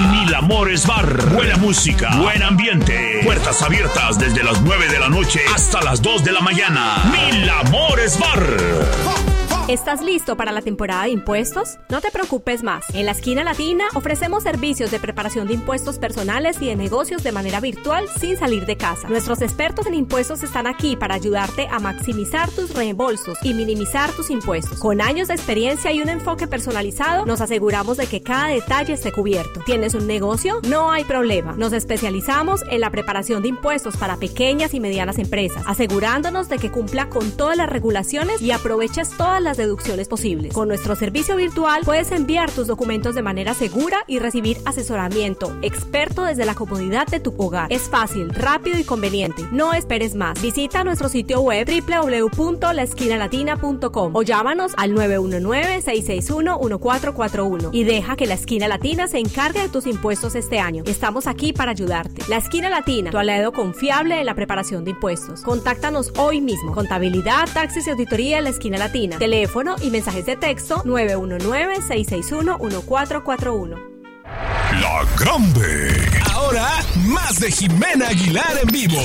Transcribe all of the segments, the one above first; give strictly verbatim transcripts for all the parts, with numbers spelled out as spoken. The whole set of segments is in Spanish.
Mil Amores Bar. Buena música, buen ambiente. Puertas abiertas desde las nueve de la noche hasta las dos de la mañana. Mil Amores Bar. ¿Estás listo para la temporada de impuestos? No te preocupes más. En la Esquina Latina ofrecemos servicios de preparación de impuestos personales y de negocios de manera virtual sin salir de casa. Nuestros expertos en impuestos están aquí para ayudarte a maximizar tus reembolsos y minimizar tus impuestos. Con años de experiencia y un enfoque personalizado, nos aseguramos de que cada detalle esté cubierto. ¿Tienes un negocio? No hay problema. Nos especializamos en la preparación de impuestos para pequeñas y medianas empresas, asegurándonos de que cumpla con todas las regulaciones y aproveches todas las deducciones posibles. Con nuestro servicio virtual puedes enviar tus documentos de manera segura y recibir asesoramiento experto desde la comodidad de tu hogar. Es fácil, rápido y conveniente. No esperes más. Visita nuestro sitio web doble u doble u doble u punto la esquina latina punto com o llámanos al nueve uno nueve, seis seis uno, uno cuatro cuatro uno y deja que la Esquina Latina se encargue de tus impuestos este año. Estamos aquí para ayudarte. La Esquina Latina, tu aliado confiable en la preparación de impuestos. Contáctanos hoy mismo. Contabilidad, taxes y auditoría en la Esquina Latina. Teléfono y mensajes de texto nueve uno nueve, seis seis uno, uno cuatro cuatro uno. La Grande. Ahora, más de Jimena Aguilar en vivo.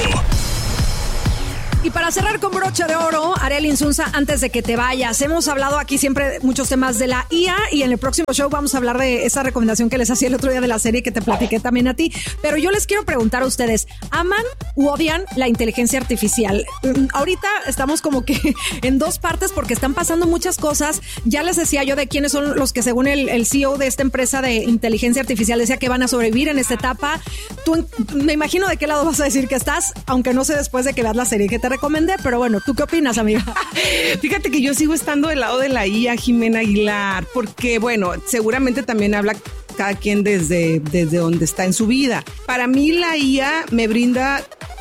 Y para cerrar con broche de oro, Arely Insunza, antes de que te vayas, hemos hablado aquí siempre de muchos temas de la I A y en el próximo show vamos a hablar de esa recomendación que les hacía el otro día de la serie que te platiqué también a ti. Pero yo les quiero preguntar a ustedes, ¿aman u odian la inteligencia artificial? Um, ahorita estamos como que en dos partes porque están pasando muchas cosas. Ya les decía yo de quiénes son los que según el, el C E O de esta empresa de inteligencia artificial decía que van a sobrevivir en esta etapa. Tú me imagino de qué lado vas a decir que estás, aunque no sé después de que veas la serie que te recomendé, pero bueno, ¿tú qué opinas, amiga? Fíjate que yo sigo estando del lado de la I A, Jimena Aguilar, porque bueno, seguramente también habla cada quien desde, desde donde está en su vida. Para mí la I A me brinda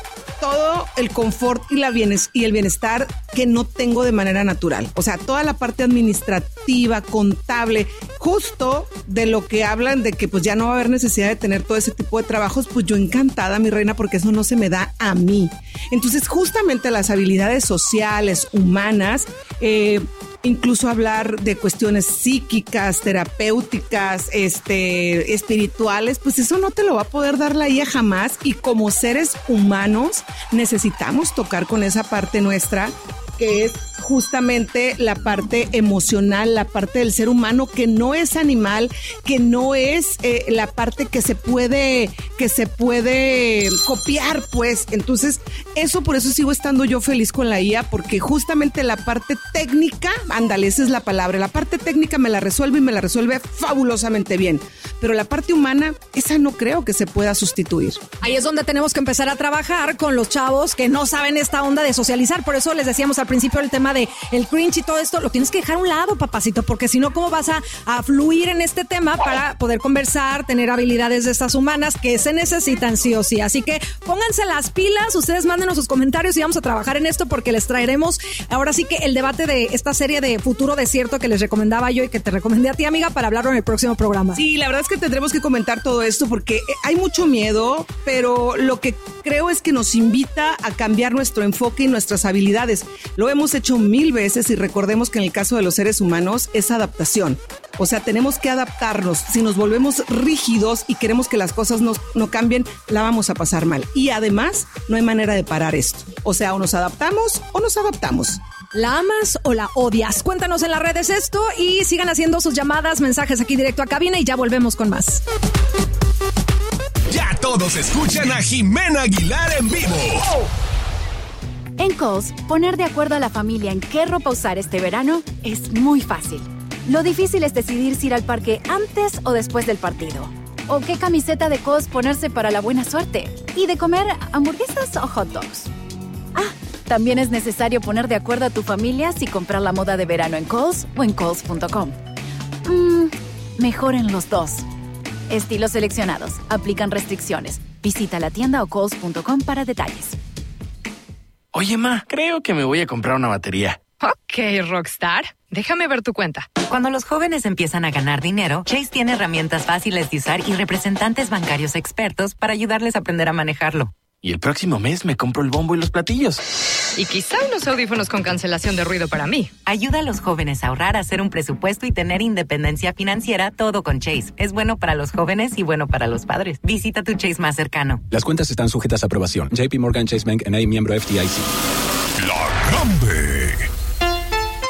todo el confort y, la bienes, y el bienestar que no tengo de manera natural. O sea, toda la parte administrativa, contable, justo de lo que hablan de que pues ya no va a haber necesidad de tener todo ese tipo de trabajos, pues yo encantada, mi reina, porque eso no se me da a mí. Entonces, justamente las habilidades sociales, humanas, eh, incluso hablar de cuestiones psíquicas, terapéuticas, este, espirituales, pues eso no te lo va a poder dar la I A jamás. Y como seres humanos necesitamos tocar con esa parte nuestra, que es justamente la parte emocional, la parte del ser humano que no es animal, que no es eh, la parte que se puede, que se puede copiar, pues. Entonces, eso por eso sigo estando yo feliz con la I A, porque justamente la parte técnica, ándale, esa es la palabra, la parte técnica me la resuelve y me la resuelve fabulosamente bien, pero la parte humana, esa no creo que se pueda sustituir. Ahí es donde tenemos que empezar a trabajar con los chavos que no saben esta onda de socializar, por eso les decíamos al principio el tema de el cringe y todo esto, lo tienes que dejar a un lado, papacito, porque si no, ¿cómo vas a, a fluir en este tema para poder conversar, tener habilidades de estas humanas que se necesitan sí o sí? Así que pónganse las pilas, ustedes mándenos sus comentarios y vamos a trabajar en esto porque les traeremos ahora sí que el debate de esta serie de Futuro Desierto que les recomendaba yo y que te recomendé a ti, amiga, para hablarlo en el próximo programa. Sí, la verdad es que tendremos que comentar todo esto porque hay mucho miedo, pero lo que creo es que nos invita a cambiar nuestro enfoque y nuestras habilidades. Lo hemos hecho mil veces y recordemos que en el caso de los seres humanos es adaptación. O sea, tenemos que adaptarnos. Si nos volvemos rígidos y queremos que las cosas no, no cambien, la vamos a pasar mal. Y además, no hay manera de parar esto. O sea, o nos adaptamos o nos adaptamos. ¿La amas o la odias? Cuéntanos en las redes esto y sigan haciendo sus llamadas, mensajes aquí directo a cabina y ya volvemos con más. Ya todos escuchan a Jimena Aguilar en vivo. En Kohl's, poner de acuerdo a la familia en qué ropa usar este verano es muy fácil. Lo difícil es decidir si ir al parque antes o después del partido. O qué camiseta de Kohl's ponerse para la buena suerte. Y de comer hamburguesas o hot dogs. Ah, también es necesario poner de acuerdo a tu familia si comprar la moda de verano en Kohl's o en Kohl's punto com. Mmm, mejor en los dos. Estilos seleccionados. Aplican restricciones. Visita la tienda o Kohl's punto com para detalles. Oye, ma, creo que me voy a comprar una batería. Ok, Rockstar. Déjame ver tu cuenta. Cuando los jóvenes empiezan a ganar dinero, Chase tiene herramientas fáciles de usar y representantes bancarios expertos para ayudarles a aprender a manejarlo. Y el próximo mes me compro el bombo y los platillos. Y quizá unos audífonos con cancelación de ruido para mí. Ayuda a los jóvenes a ahorrar, a hacer un presupuesto y tener independencia financiera, todo con Chase. Es bueno para los jóvenes y bueno para los padres. Visita tu Chase más cercano. Las cuentas están sujetas a aprobación. J P Morgan Chase Bank N A, miembro F D I C.